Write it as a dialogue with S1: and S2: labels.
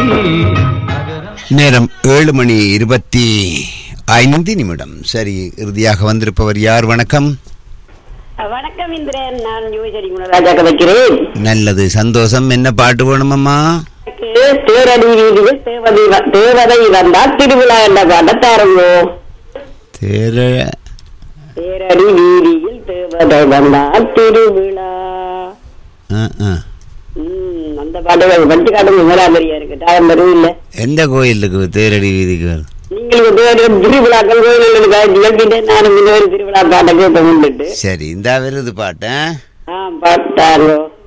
S1: நேரம் 7:25. சரி, இறுதியாக வந்திருப்பவர் யார்? வணக்கம்.
S2: வணக்கம் இந்திரன், நான் யோகேஸ்வரி குணராஜா கதைக்கிறேன்.
S1: நல்லது, சந்தோஷம். என்ன பாட்டு வேணுமம்மா?
S2: தேரடி வீதியில் தேவதை வந்தால் திருவிழா என்ற பாட்டை தாருங்கோ. தேரடி வீதியில் தேவதை வந்தால் திருவிழா. அந்த பாட்டு வச்சு காட்டுங்க. மேலாமரியா இருக்கு, டாயம் வரும் இல்ல.
S1: எந்த கோயிலுக்கு தேரடி வீதிக்கு?
S2: நீங்களுக்கு திருவிழாக்கள் கோயில்களுக்கு நானும் திருவிழா பாட்டை கேட்ப.
S1: சரி, இந்த விருது பாட்டு
S2: பாட்டாரோ.